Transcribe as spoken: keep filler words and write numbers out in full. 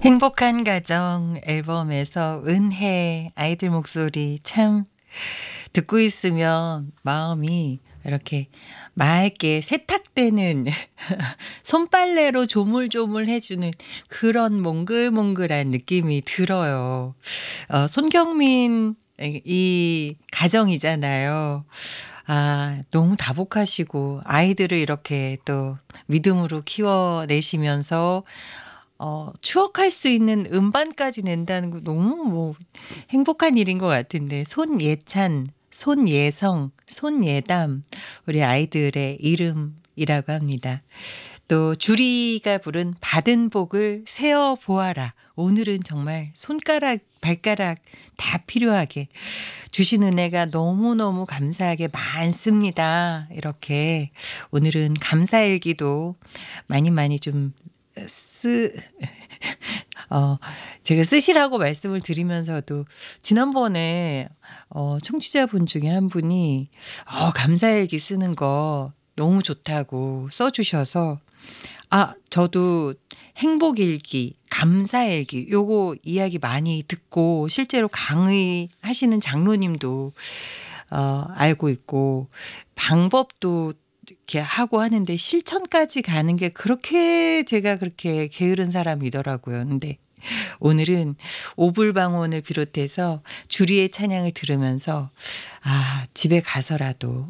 행복한 가정 앨범에서 은혜 아이들 목소리 참 듣고 있으면 마음이 이렇게 맑게 세탁되는 손빨래로 조물조물 해주는 그런 몽글몽글한 느낌이 들어요. 어, 손경민 이 가정이잖아요. 아, 너무 다복하시고 아이들을 이렇게 또 믿음으로 키워내시면서 어 추억할 수 있는 음반까지 낸다는 거 너무 뭐 행복한 일인 것 같은데 손예찬, 손예성, 손예담 우리 아이들의 이름이라고 합니다. 또 주리가 부른 받은 복을 세어 보아라. 오늘은 정말 손가락, 발가락 다 필요하게 주신 은혜가 너무너무 감사하게 많습니다. 이렇게 오늘은 감사일기도 많이 많이 좀 쓰, 어, 제가 쓰시라고 말씀을 드리면서도 지난번에 어, 청취자분 중에 한 분이 어, 감사일기 쓰는 거 너무 좋다고 써주셔서 아, 저도 행복일기, 감사일기 요거 이야기 많이 듣고 실제로 강의하시는 장로님도 어, 알고 있고 방법도 이렇게 하고 하는데 실천까지 가는 게 그렇게 제가 그렇게 게으른 사람이더라고요. 근데 오늘은 오불방원을 비롯해서 주리의 찬양을 들으면서 아, 집에 가서라도